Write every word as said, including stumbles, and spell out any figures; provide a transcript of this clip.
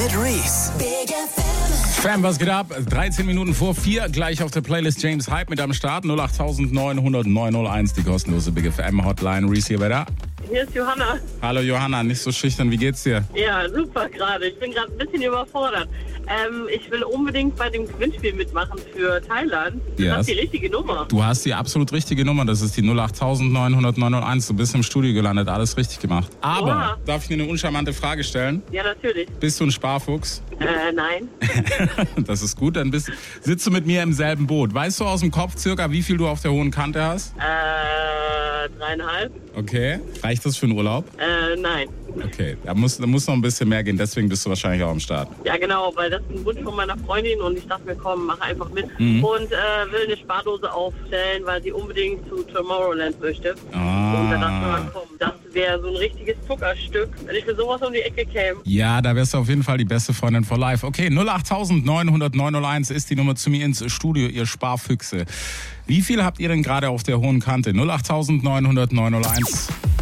mit Reese. Big F M. Fam, was geht ab? dreizehn Minuten vor vier, gleich auf der Playlist James Hype mit am Start. null acht neun null null neun null eins, die kostenlose Big F M Hotline. Reese hier bei da. Hier ist Johanna. Hallo Johanna, nicht so schüchtern, wie geht's dir? Ja, super gerade. Ich bin gerade ein bisschen überfordert. Ähm, ich will unbedingt bei dem Gewinnspiel mitmachen für Thailand. Das Yes. ist die richtige Nummer. Du hast die absolut richtige Nummer, das ist die null acht neun null null neun null eins. Du bist im Studio gelandet, alles richtig gemacht. Aber, Oha. darf ich dir eine uncharmante Frage stellen? Ja, natürlich. Bist du ein Sparfuchs? Äh, nein. Das ist gut, dann bist, sitzt du mit mir im selben Boot. Weißt du aus dem Kopf circa, wie viel du auf der hohen Kante hast? Äh, dreieinhalb. Okay. Reicht das für einen Urlaub? Äh, nein. Okay, da muss, da muss noch ein bisschen mehr gehen, deswegen bist du wahrscheinlich auch am Start. Ja, genau, weil das ist ein Wunsch von meiner Freundin und ich dachte mir, komm, mach einfach mit. Mhm. Und äh, will eine Spardose aufstellen, weil sie unbedingt zu Tomorrowland möchte. Ah. Und da dachte ich mir, komm, das wäre so ein richtiges Zuckerstück, wenn ich für sowas um die Ecke käme. Ja, da wärst du auf jeden Fall die beste Freundin for life. Okay, null acht neun null null neun null eins ist die Nummer zu mir ins Studio, ihr Sparfüchse. Wie viel habt ihr denn gerade auf der hohen Kante? null acht neun null null neun null eins.